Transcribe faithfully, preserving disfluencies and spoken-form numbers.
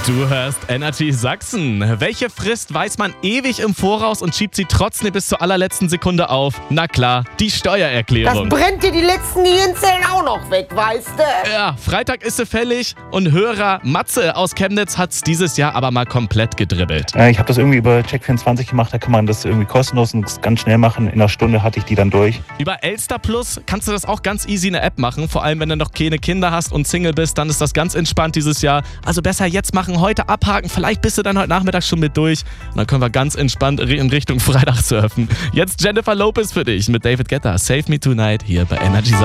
Du hörst Energy Sachsen. Welche Frist weiß man ewig im Voraus und schiebt sie trotzdem bis zur allerletzten Sekunde auf? Na klar, die Das Steuererklärung. brennt dir die letzten Gehirnzellen auch noch weg, weißt du? Ja, Freitag ist sie fällig und Hörer Matze aus Chemnitz hat's dieses Jahr aber mal komplett gedribbelt. Äh, Ich habe das irgendwie über Check vierundzwanzig gemacht, da kann man das irgendwie kostenlos und ganz schnell machen. In einer Stunde hatte ich die dann durch. Über Elster Plus kannst du das auch ganz easy in der App machen. Vor allem, wenn du noch keine Kinder hast und Single bist, dann ist das ganz entspannt dieses Jahr. Also besser jetzt machen, heute abhaken. Vielleicht bist du dann heute Nachmittag schon mit durch. Und dann können wir ganz entspannt in Richtung Freitag surfen. Jetzt Jennifer Lopez für dich mit David Guetta. Save Me Tonight hier bei Energy Sachsen.